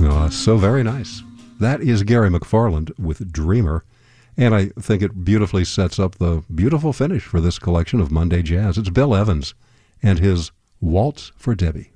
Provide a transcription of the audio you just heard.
Oh, so very nice. That is Gary McFarland with Dreamer, and I think it beautifully sets up the beautiful finish for this collection of Monday Jazz. It's Bill Evans and his Waltz for Debbie.